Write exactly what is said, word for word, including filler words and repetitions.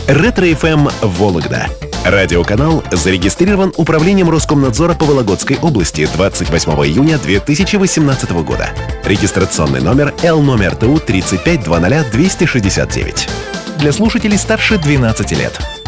Ретро-эф эм Вологда. Радиоканал зарегистрирован Управлением Роскомнадзора по Вологодской области двадцать восьмого июня две тысячи восемнадцатого года. Регистрационный номер Л номер ТУ тридцать пять двадцать двести шестьдесят девять. Для слушателей старше двенадцати лет.